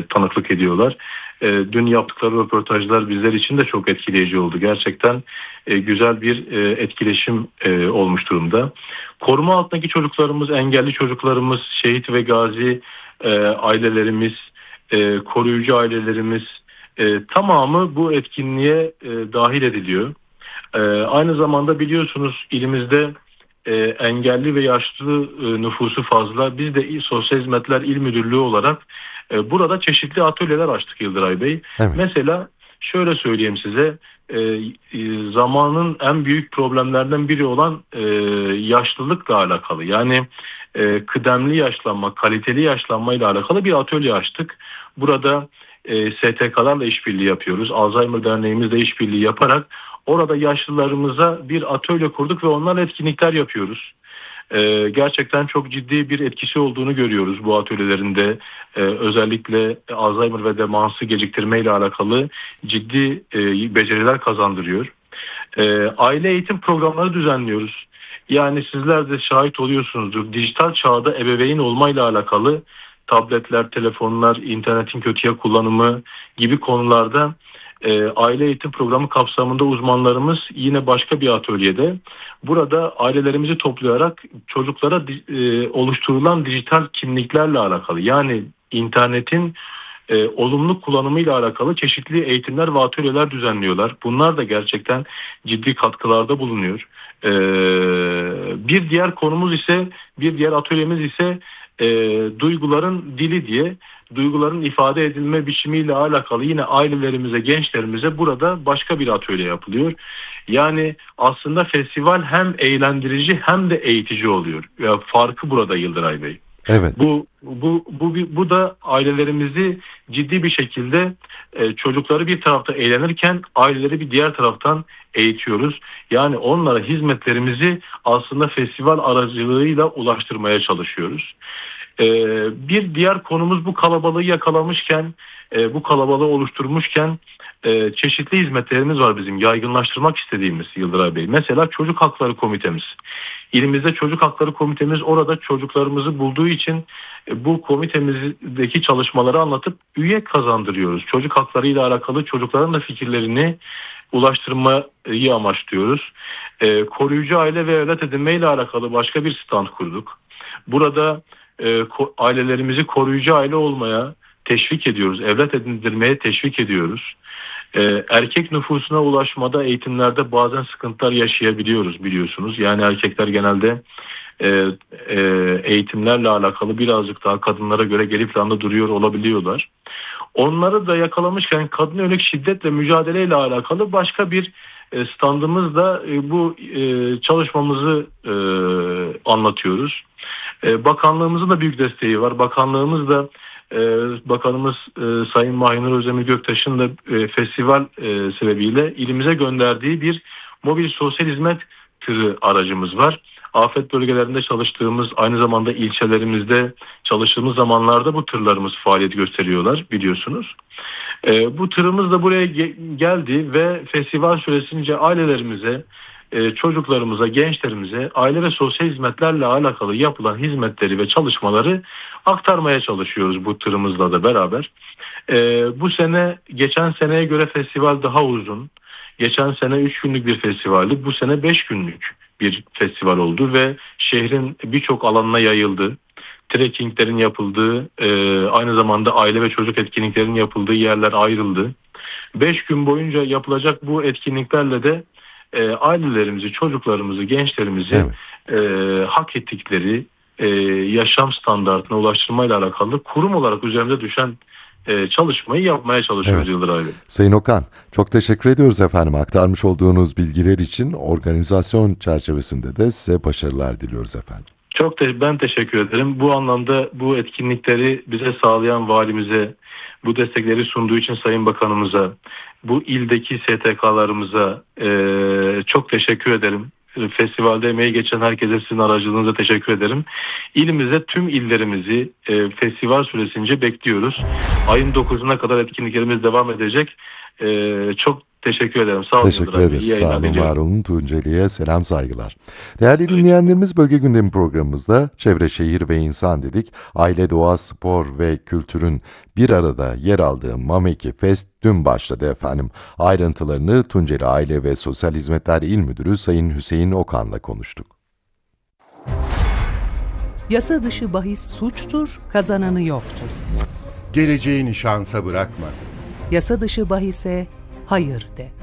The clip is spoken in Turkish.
tanıklık ediyorlar. Dün yaptıkları röportajlar bizler için de çok etkileyici oldu. Gerçekten güzel bir etkileşim olmuş durumda. Koruma altındaki çocuklarımız, engelli çocuklarımız, şehit ve gazi ailelerimiz, koruyucu ailelerimiz tamamı bu etkinliğe dahil ediliyor. Aynı zamanda biliyorsunuz ilimizde engelli ve yaşlı nüfusu fazla. Biz de Sosyal Hizmetler İl Müdürlüğü olarak burada çeşitli atölyeler açtık Yıldıray Bey. Evet. Mesela şöyle söyleyeyim size, zamanın en büyük problemlerden biri olan yaşlılıkla alakalı. Yani kıdemli yaşlanma, kaliteli yaşlanma ile alakalı bir atölye açtık. Burada STK'larla işbirliği yapıyoruz. Alzheimer Derneğimizle işbirliği yaparak orada yaşlılarımıza bir atölye kurduk ve onlarla etkinlikler yapıyoruz. Gerçekten çok ciddi bir etkisi olduğunu görüyoruz bu atölyelerinde. Özellikle Alzheimer ve demansı geciktirme ile alakalı ciddi beceriler kazandırıyor. Aile eğitim programları düzenliyoruz. Yani sizler de şahit oluyorsunuzdur. Dijital çağda ebeveyn olmayla alakalı tabletler, telefonlar, internetin kötüye kullanımı gibi konularda aile eğitim programı kapsamında uzmanlarımız yine başka bir atölyede burada ailelerimizi toplayarak çocuklara oluşturulan dijital kimliklerle alakalı, yani internetin olumlu kullanımıyla alakalı çeşitli eğitimler ve atölyeler düzenliyorlar. Bunlar da gerçekten ciddi katkılarda bulunuyor. Bir diğer atölyemiz ise duyguların dili diye, duyguların ifade edilme biçimiyle alakalı yine ailelerimize, gençlerimize burada başka bir atölye yapılıyor. Yani aslında festival hem eğlendirici hem de eğitici oluyor. Ya farkı burada Yıldıray Bey. Evet. Bu da ailelerimizi ciddi bir şekilde çocukları bir tarafta eğlenirken aileleri bir diğer taraftan eğitiyoruz. Yani onlara hizmetlerimizi aslında festival aracılığıyla ulaştırmaya çalışıyoruz. Bir diğer konumuz bu kalabalığı yakalamışken, bu kalabalığı oluşturmuşken çeşitli hizmetlerimiz var bizim yaygınlaştırmak istediğimiz Yıldıray Bey. Mesela Çocuk Hakları Komitemiz. İlimizde Çocuk Hakları Komitemiz orada çocuklarımızı bulduğu için bu komitemizdeki çalışmaları anlatıp üye kazandırıyoruz. Çocuk hakları ile alakalı çocukların da fikirlerini ulaştırmayı amaçlıyoruz. Koruyucu aile ve evlat edinme ile alakalı başka bir stand kurduk. Burada ailelerimizi koruyucu aile olmaya teşvik ediyoruz. Evlat edindirmeye teşvik ediyoruz. Erkek nüfusuna ulaşmada eğitimlerde bazen sıkıntılar yaşayabiliyoruz biliyorsunuz. Yani erkekler genelde eğitimlerle alakalı birazcık daha kadınlara göre geri planda duruyor olabiliyorlar. Onları da yakalamışken kadına yönelik şiddetle mücadeleyle alakalı başka bir standımızda bu çalışmamızı anlatıyoruz. Bakanlığımızın da büyük desteği var. Bakanımız Sayın Mahinur Özdemir Göktaş'ın da festival sebebiyle ilimize gönderdiği bir mobil sosyal hizmet tırı aracımız var. Afet bölgelerinde çalıştığımız, aynı zamanda ilçelerimizde çalıştığımız zamanlarda bu tırlarımız faaliyet gösteriyorlar biliyorsunuz. Bu tırımız da buraya geldi ve festival süresince ailelerimize, çocuklarımıza, gençlerimize aile ve sosyal hizmetlerle alakalı yapılan hizmetleri ve çalışmaları aktarmaya çalışıyoruz bu tırımızla da beraber. Bu sene geçen seneye göre festival daha uzun. Geçen sene 3 günlük bir festivaldi. Bu sene 5 günlük bir festival oldu ve şehrin birçok alanına yayıldı. Trekkinglerin yapıldığı, aynı zamanda aile ve çocuk etkinliklerinin yapıldığı yerler ayrıldı. 5 gün boyunca yapılacak bu etkinliklerle de ailelerimizi, çocuklarımızı, gençlerimizi hak ettikleri yaşam standartına ulaştırmayla alakalı kurum olarak üzerimize düşen çalışmayı yapmaya çalışıyoruz Yıldıray Bey. Sayın Okan, çok teşekkür ediyoruz efendim. Aktarmış olduğunuz bilgiler için organizasyon çerçevesinde de size başarılar diliyoruz efendim. Ben teşekkür ederim. Bu anlamda bu etkinlikleri bize sağlayan valimize, bu destekleri sunduğu için Sayın Bakanımıza, bu ildeki STK'larımıza çok teşekkür ederim. Festivalde emeği geçen herkese sizin aracılığınıza teşekkür ederim. İlimizde tüm illerimizi festival süresince bekliyoruz. Ayın 9'una kadar etkinliklerimiz devam edecek. Çok Teşekkür ederim. Sağ olun. Teşekkür Yıldıray Bey. ederiz. İyi Sağ yayınlar olun, diliyorum. var olun. Tunceli'ye selam, saygılar. Değerli dinleyenlerimiz, Bölge Gündemi programımızda çevre, şehir ve insan dedik. Aile, doğa, spor ve kültürün bir arada yer aldığı Mameki Fest dün başladı efendim. Ayrıntılarını Tunceli Aile ve Sosyal Hizmetler İl Müdürü Sayın Hüseyin Okan'la konuştuk. Yasa dışı bahis suçtur, kazananı yoktur. Geleceğini şansa bırakma. Yasa dışı bahise hayır de.